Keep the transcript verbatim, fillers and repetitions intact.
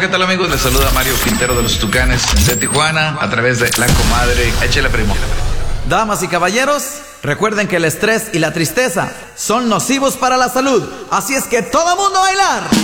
¿qué tal amigos? Les saluda Mario Quintero de los Tucanes de Tijuana a través de La Comadre. Échale, primo. Damas y caballeros, recuerden que el estrés y la tristeza son nocivos para la salud. Así es que todo mundo a bailar.